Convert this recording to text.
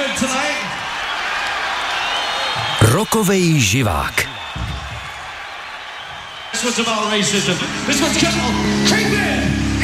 Rokovej živák. This one's about racism. This one's called Creepin'.